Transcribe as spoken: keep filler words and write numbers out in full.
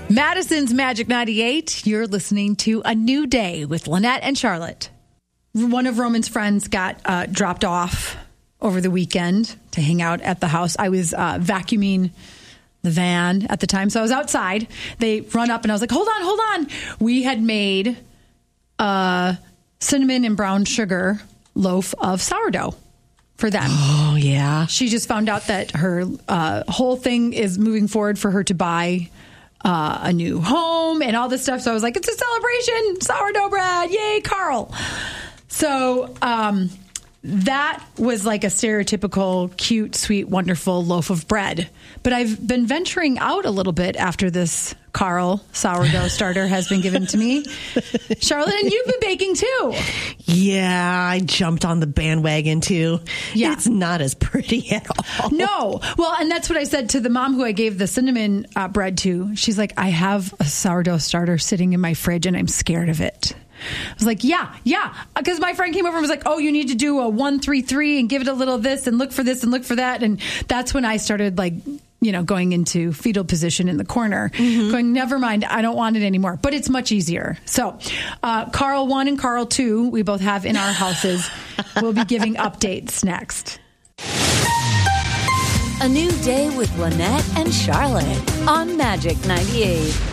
Madison's Magic ninety-eight. You're listening to A New Day with Lynette and Charlotte. One of Roman's friends got uh, dropped off over the weekend to hang out at the house. I was uh, vacuuming the van at the time, so I was outside. They run up and I was like, hold on, hold on. We had made a cinnamon and brown sugar loaf of sourdough for them. Oh, yeah. She just found out that her uh, whole thing is moving forward for her to buy uh, a new home and all this stuff. So I was like, it's a celebration, sourdough bread. Yay, Carl. So um, that was like a stereotypical, cute, sweet, wonderful loaf of bread. But I've been venturing out a little bit after this Carl sourdough starter has been given to me. Charlotte, and you've been baking too. Yeah, I jumped on the bandwagon too. Yeah. It's not as pretty at all. No. Well, and that's what I said to the mom who I gave the cinnamon uh, bread to. She's like, I have a sourdough starter sitting in my fridge and I'm scared of it. I was like, yeah, yeah. Because my friend came over and was like, oh, you need to do a one, three, three and give it a little this and look for this and look for that. And that's when I started like, you know, going into fetal position in the corner, mm-hmm. going, never mind, I don't want it anymore. But it's much easier. So uh, Carl one and Carl two, we both have in our houses. We'll be giving updates next. A New Day with Lynette and Charlotte on Magic ninety-eight.